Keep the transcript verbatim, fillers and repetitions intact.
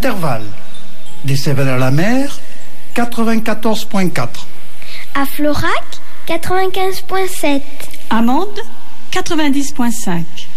Serval. Des Cévennes-à-la-Mer, quatre-vingt-quatorze virgule quatre. À Florac, quatre-vingt-quinze virgule sept. À Mende, quatre-vingt-dix virgule cinq.